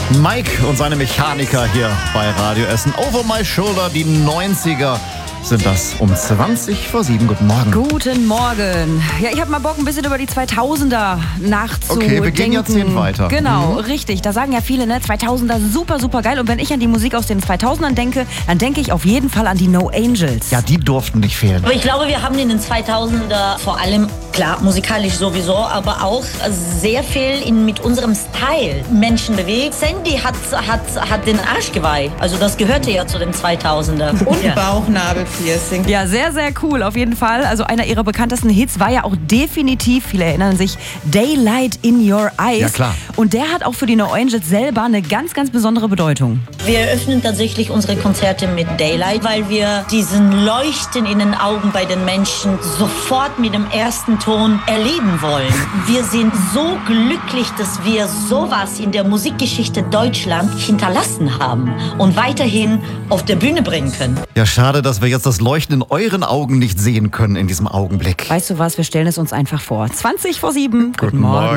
Mike und seine Mechaniker hier bei Radio Essen. Over My Shoulder, die 90er sind das um 7:20. Guten Morgen. Guten Morgen. Ja, ich habe mal Bock, ein bisschen über die 2000er nachzudenken. Okay, wir gehen Jahrzehnt weiter. Genau, richtig. Da sagen ja viele, ne, 2000er super, super geil. Und wenn ich an die Musik aus den 2000ern denke, dann denke ich auf jeden Fall an die No Angels. Ja, die durften nicht fehlen. Aber ich glaube, wir haben in den 2000er vor allem, klar, musikalisch sowieso, aber auch sehr viel mit unserem Style Menschen bewegt. Sandy hat den Arsch geweiht. Also das gehörte ja zu den 2000er. Und ja. Bauchnabelpiercing. Ja, sehr, sehr cool, auf jeden Fall. Also einer ihrer bekanntesten Hits war ja auch definitiv, viele erinnern sich, Daylight in Your Eyes. Ja, klar. Und der hat auch für die No Angels selber eine ganz, ganz besondere Bedeutung. Wir eröffnen tatsächlich unsere Konzerte mit Daylight, weil wir diesen Leuchten in den Augen bei den Menschen sofort mit dem ersten Ton erleben wollen. Wir sind so glücklich, dass wir sowas in der Musikgeschichte Deutschland hinterlassen haben und weiterhin auf der Bühne bringen können. Ja, schade, dass wir jetzt das Leuchten in euren Augen nicht sehen können in diesem Augenblick. Weißt du was, wir stellen es uns einfach vor. 7:20. Guten Morgen.